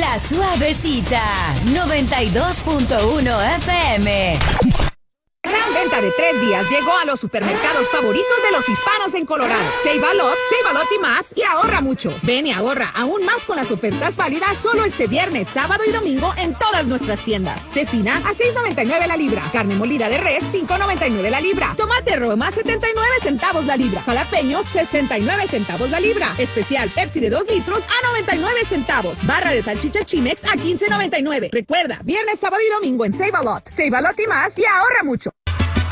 La Suavecita, 92.1 FM. Gran venta de 3 días llegó a los supermercados favoritos de los hispanos en Colorado. Save a lot y más, y ahorra mucho. Ven y ahorra aún más con las ofertas válidas solo este viernes, sábado y domingo en todas nuestras tiendas. Cecina a $6.99 la libra. Carne molida de res, $5.99 la libra. Tomate Roma, 79 centavos la libra. Jalapeños, 69 centavos la libra. Especial Pepsi de 2 litros a 99 centavos. Barra de salchicha Chimex a $15.99. Recuerda, viernes, sábado y domingo en Save a Lot y más, y ahorra mucho.